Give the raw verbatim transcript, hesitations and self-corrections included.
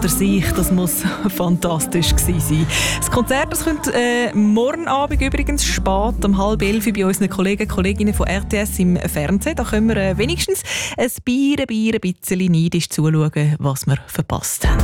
unter sich, das muss fantastisch gewesen sein. Das Konzert das kommt äh, morgen Abend übrigens spät um halb elf bei unseren Kollegen und Kolleginnen von R T S im Fernsehen. Da können wir äh, wenigstens ein Bier, Bier, ein bisschen neidisch zuschauen, was wir verpasst haben.